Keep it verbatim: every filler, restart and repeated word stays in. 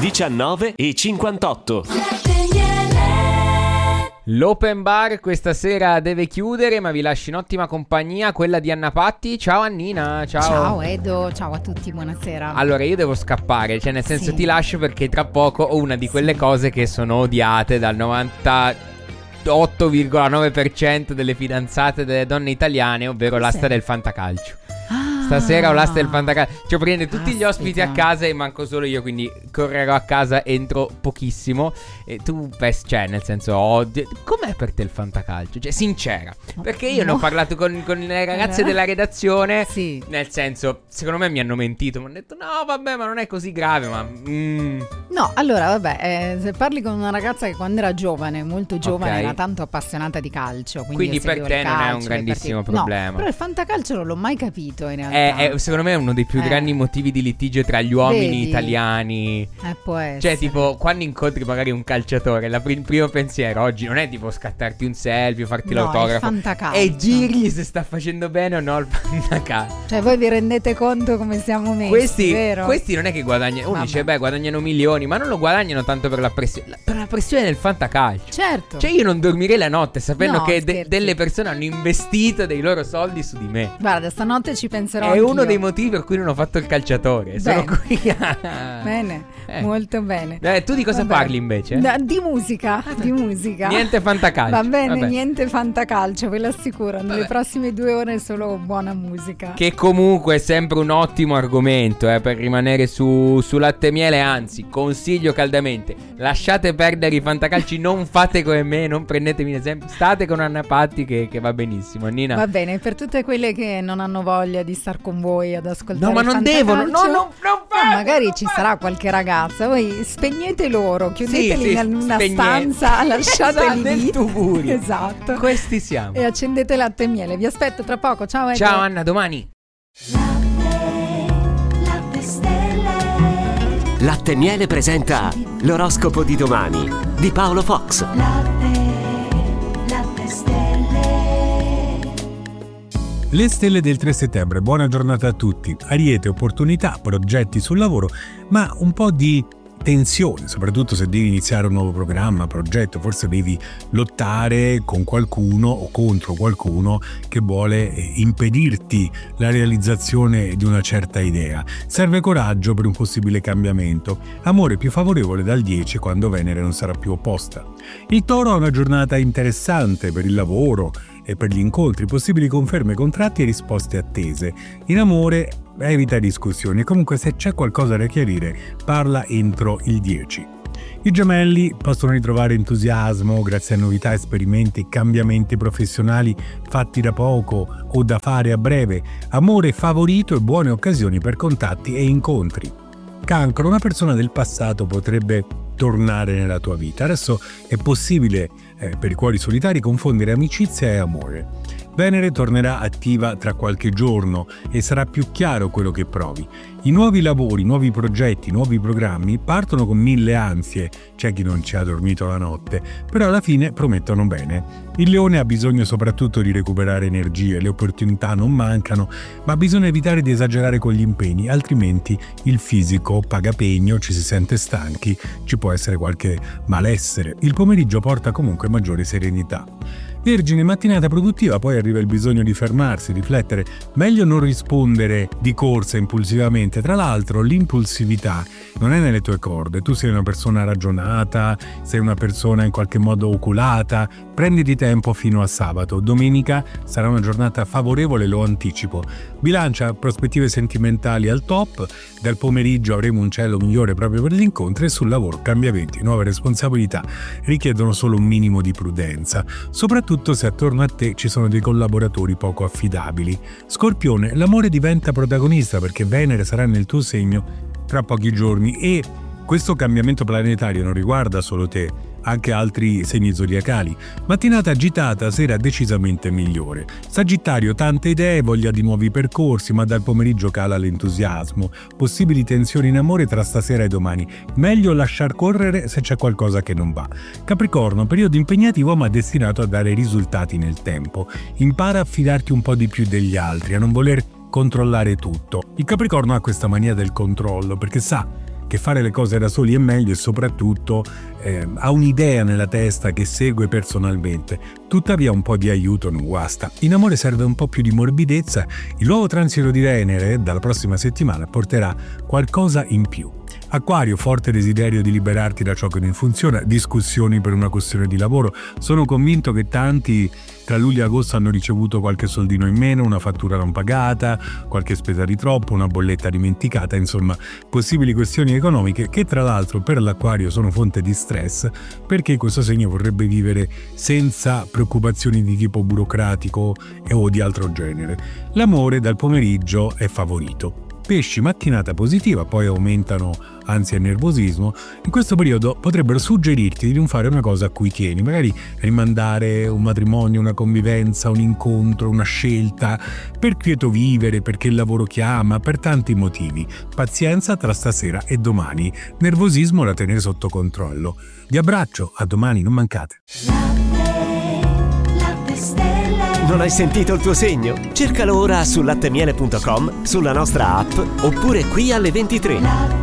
diciannove e cinquantotto. L'open bar questa sera deve chiudere, ma vi lascio in ottima compagnia, quella di Anna Patti. Ciao Annina, ciao. Ciao Edo, ciao a tutti, buonasera. Allora io devo scappare, cioè nel senso sì. ti lascio perché tra poco ho una di quelle sì. cose che sono odiate dal novantotto virgola nove per cento delle fidanzate delle donne italiane, ovvero l'asta sì. del fantacalcio. Stasera ho l'asta del fantacalcio. Cioè prende tutti Aspetta. gli ospiti a casa e manco solo io, quindi correrò a casa entro pochissimo. E tu, cioè nel senso, odio. Com'è per te il fantacalcio? Cioè sincera, perché io no. ne ho parlato con, con le ragazze eh. della redazione sì. Nel senso, secondo me mi hanno mentito. Mi hanno detto no vabbè, ma non è così grave. Ma mm. No, allora vabbè, eh, se parli con una ragazza che quando era giovane, molto giovane, okay. era tanto appassionata di calcio, Quindi, quindi per te non è un grandissimo problema. No, però il fantacalcio non l'ho mai capito in realtà. È, è, secondo me è uno dei più eh. grandi motivi di litigio tra gli uomini Vedi? italiani. Eh, può essere. Cioè tipo quando incontri magari un calciatore, la pr- il primo pensiero oggi non è tipo scattarti un selfie, farti no, l'autografo, è e dirgli se sta facendo bene o no il fantacalcio. Cioè voi vi rendete conto come siamo messi, questi, vero? Questi non è che guadagnano. Uno Vabbè. dice beh guadagnano milioni, ma non lo guadagnano tanto per la pressione, per la pressione del fantacalcio. Certo. Cioè io non dormirei la notte sapendo no, che de- delle persone hanno investito dei loro soldi su di me. Guarda, stanotte ci penserò È anch'io. uno dei motivi per cui non ho fatto il calciatore. Sono qui. Bene, eh. molto bene. Eh, tu di cosa Vabbè. parli invece? Da, di musica, di musica. Niente fantacalcio. Va bene, Vabbè. niente fantacalcio, ve lo assicuro. Nelle Vabbè. prossime due ore solo buona musica. Che comunque è sempre un ottimo argomento eh, per rimanere su, su latte e miele. Anzi, consiglio caldamente: lasciate perdere i fantacalci, non fate come me, non prendetemi in esempio. State con Anna Patti che, che va benissimo. Nina. Va bene, per tutte quelle che non hanno voglia di star con voi ad ascoltare. No, ma non devono. No, no, non fate, no, magari non ci fate. sarà qualche ragazza. Voi spegnete loro, chiudeteli sì, sì, in una spegnete. stanza, lasciateli Esatto, lì. nel tugurio. Esatto. Questi siamo. E accendete latte e miele. Vi aspetto tra poco. Ciao Edo. Ciao Anna, domani. Latte, stelle. Latte e miele presenta l'oroscopo di domani di Paolo Fox. Latte, latte, stelle. Le stelle del tre settembre, buona giornata a tutti. Ariete, opportunità, progetti sul lavoro, ma un po' di tensione, soprattutto se devi iniziare un nuovo programma, progetto, forse devi lottare con qualcuno o contro qualcuno che vuole impedirti la realizzazione di una certa idea. Serve coraggio per un possibile cambiamento. Amore più favorevole dal dieci quando Venere non sarà più opposta. Il Toro ha una giornata interessante per il lavoro e per gli incontri, possibili conferme, contratti e risposte attese. In amore evita discussioni e comunque se c'è qualcosa da chiarire parla entro il dieci. I Gemelli possono ritrovare entusiasmo grazie a novità, esperimenti e cambiamenti professionali fatti da poco o da fare a breve, amore favorito e buone occasioni per contatti e incontri. Cancro, una persona del passato potrebbe tornare nella tua vita. Adesso è possibile eh, per i cuori solitari confondere amicizia e amore. Venere tornerà attiva tra qualche giorno e sarà più chiaro quello che provi. I nuovi lavori, nuovi progetti, nuovi programmi partono con mille ansie, c'è chi non ci ha dormito la notte, però alla fine promettono bene. Il Leone ha bisogno soprattutto di recuperare energie, le opportunità non mancano, ma bisogna evitare di esagerare con gli impegni, altrimenti il fisico paga pegno, ci si sente stanchi, ci può essere qualche malessere. Il pomeriggio porta comunque maggiore serenità. Vergine, mattinata produttiva, poi arriva il bisogno di fermarsi, riflettere. Meglio non rispondere di corsa impulsivamente. Tra l'altro, l'impulsività non è nelle tue corde. Tu sei una persona ragionata, sei una persona in qualche modo oculata. Prenditi tempo fino a sabato. Domenica sarà una giornata favorevole, lo anticipo. Bilancia, prospettive sentimentali al top. Dal pomeriggio avremo un cielo migliore proprio per gli incontri e sul lavoro cambiamenti, nuove responsabilità richiedono solo un minimo di prudenza, soprattutto se attorno a te ci sono dei collaboratori poco affidabili. Scorpione, l'amore diventa protagonista perché Venere sarà nel tuo segno tra pochi giorni e questo cambiamento planetario non riguarda solo te, anche altri segni zodiacali. Mattinata agitata, sera decisamente migliore. Sagittario, tante idee, voglia di nuovi percorsi, ma dal pomeriggio cala l'entusiasmo. Possibili tensioni in amore tra stasera e domani. Meglio lasciar correre se c'è qualcosa che non va. Capricorno, periodo impegnativo ma destinato a dare risultati nel tempo. Impara a fidarti un po' di più degli altri, a non voler controllare tutto. Il Capricorno ha questa mania del controllo perché sa che fare le cose da soli è meglio e soprattutto eh, ha un'idea nella testa che segue personalmente. Tuttavia un po' di aiuto non guasta. In amore serve un po' più di morbidezza. Il nuovo transito di Venere dalla prossima settimana porterà qualcosa in più. Acquario, forte desiderio di liberarti da ciò che non funziona, discussioni per una questione di lavoro. Sono convinto che tanti tra luglio e agosto hanno ricevuto qualche soldino in meno, una fattura non pagata, qualche spesa di troppo, una bolletta dimenticata, insomma possibili questioni economiche che tra l'altro per l'Acquario sono fonte di stress, perché questo segno vorrebbe vivere senza preoccupazioni di tipo burocratico o di altro genere. L'amore dal pomeriggio è favorito. Pesci, mattinata positiva, poi aumentano ansia e nervosismo. In questo periodo potrebbero suggerirti di non fare una cosa a cui tieni, magari rimandare un matrimonio, una convivenza, un incontro, una scelta, per quieto vivere, perché il lavoro chiama, per tanti motivi. Pazienza tra stasera e domani, nervosismo da tenere sotto controllo. Vi abbraccio, a domani, non mancate. Non hai sentito il tuo segno? Cercalo ora su lattemiele punto com, sulla nostra app oppure qui alle ventitré.